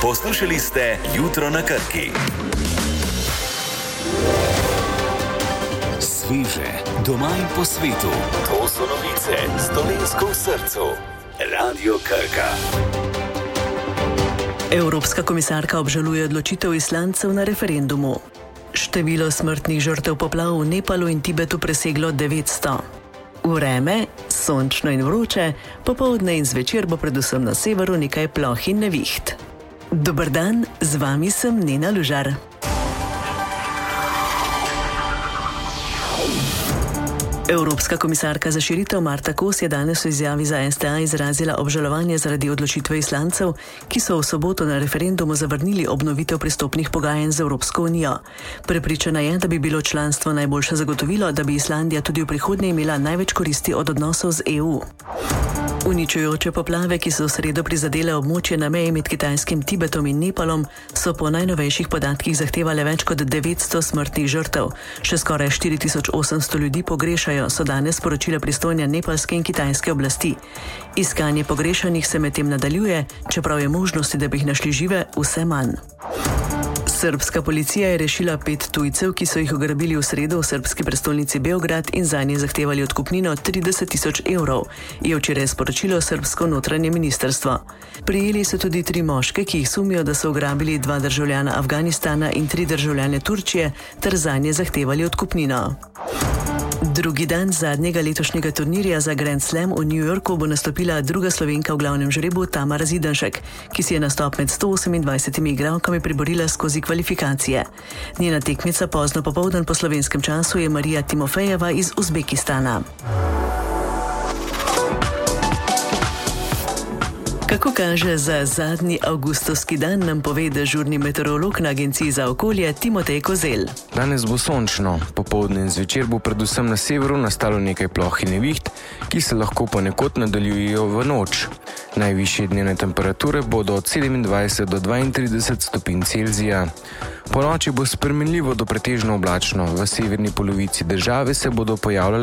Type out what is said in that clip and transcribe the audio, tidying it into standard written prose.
Poslušali ste Jutro na Krki. Sveže, doma in po svetu. To so novice slovensko v srcu. Radio Krka. Evropska komisarka obžaluje odločitev Islandcev na referendumu. Število smrtnih žrtev poplav v Nepalu in Tibetu preseglo 900. Vreme, sončno in vroče, popoldne in zvečer bo predvsem na severu nekaj ploh in neviht. Dober dan, z vami sem Nina Lužar. Evropska komisarka za širitev Marta Kos je danes v izjavi za STA izrazila obžalovanje zaradi odločitve Islandcev, ki so v soboto na referendumu zavrnili obnovitev pristopnih pogajanj z Evropsko unijo. Prepričana je, da bi bilo članstvo najboljše zagotovilo, da bi Islandija tudi v prihodnje imela največ koristi od odnosov z EU. Uničujoče poplave, ki so v sredo prizadele območje na meji med kitajskim Tibetom in Nepalom, so po najnovejših podatkih zahtevale več kot 900 smrtnih žrtev. Še skoraj 4800 ljudi pogrešajo, so danes sporočile pristojne nepalske in kitajske oblasti. Iskanje pogrešanih se medtem nadaljuje, čeprav je možnosti, da bi jih našli žive, vse manj. Srbska policija je rešila 5 tujcev, ki so jih ugrabili v sredo v srbski prestolnici Beograd in zanje zahtevali odkupnino 30 000 evrov, je včeraj sporočilo srbsko notranje ministrstvo. Prijeli so tudi 3 moške, ki jih sumijo, da so ugrabili 2 državljana Afganistana in 3 državljane Turčije, ter zanje zahtevali odkupnino. Drugi dan zadnjega letošnjega turnirja za Grand Slam v New Yorku bo nastopila druga Slovenka v glavnem žrebu Tamara Zidanšek, ki si je nastop med 128 igralkami priborila skozi kvalifikacije. Njena tekmica pozno popoldan po slovenskem času je Marija Timofejeva iz Uzbekistana. Kako kaže za zadnji avgustovski dan, nam pove dežurni meteorolog na Agenciji za okolje Timotej Kozel. Danes bo sončno, popoldne in zvečer bo predvsem na severu nastalo nekaj ploh in neviht, ki se lahko ponekod nadaljujejo v noč. Najvišje dnevne temperature bodo od 27 do 32 stopinj Celzija. Po noči bo spremenljivo do pretežno oblačno, v severni polovici države se bodo pojavljale